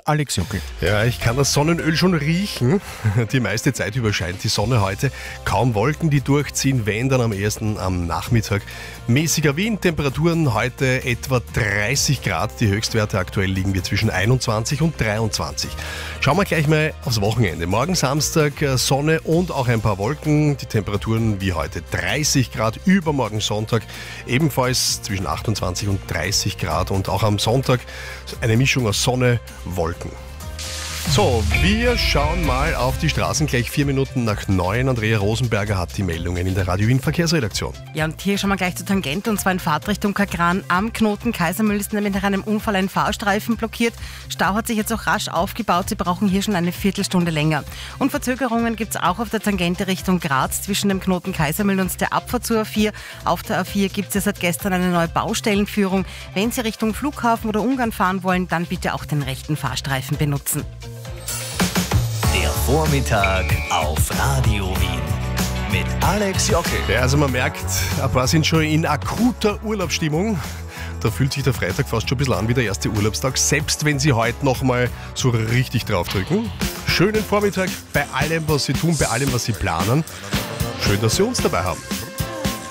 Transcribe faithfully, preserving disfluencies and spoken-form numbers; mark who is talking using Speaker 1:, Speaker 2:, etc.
Speaker 1: Alex Jockel.
Speaker 2: Ja, ich kann das Sonnenöl schon riechen. Die meiste Zeit über scheint die Sonne heute. Kaum Wolken, die durchziehen, wenn dann am ersten am Nachmittag. Mäßiger Wind, Temperaturen heute etwa dreißig Grad. Die Höchstwerte aktuell liegen wir zwischen einundzwanzig und dreiundzwanzig. Schauen wir gleich mal aufs Wochenende. Morgen Samstag Sonne und auch ein paar Wolken. Die Temperaturen wie heute dreißig Grad. Übermorgen Sonntag ebenfalls zwischen achtundzwanzig und dreißig Grad. Und auch am Sonntag eine Mischung aus Sonne, Wolken. So, wir schauen mal auf die Straßen. Gleich vier Minuten nach neun. Andrea Rosenberger hat die Meldungen in der Radio Wien Verkehrsredaktion.
Speaker 3: Ja, und hier schauen wir gleich zur Tangente, und zwar in Fahrtrichtung Kagran am Knoten Kaisermühl ist nämlich nach einem Unfall ein Fahrstreifen blockiert. Stau hat sich jetzt auch rasch aufgebaut. Sie brauchen hier schon eine Viertelstunde länger. Und Verzögerungen gibt es auch auf der Tangente Richtung Graz zwischen dem Knoten Kaisermühl und der Abfahrt zur A vier. Auf der A vier gibt es ja seit gestern eine neue Baustellenführung. Wenn Sie Richtung Flughafen oder Ungarn fahren wollen, dann bitte auch den rechten Fahrstreifen benutzen.
Speaker 4: Der Vormittag auf Radio Wien mit Alex Jockel.
Speaker 2: Ja, also man merkt, ein paar sind schon in akuter Urlaubsstimmung. Da fühlt sich der Freitag fast schon ein bisschen an wie der erste Urlaubstag, selbst wenn Sie heute noch mal so richtig draufdrücken. Schönen Vormittag bei allem, was Sie tun, bei allem, was Sie planen. Schön, dass Sie uns dabei haben.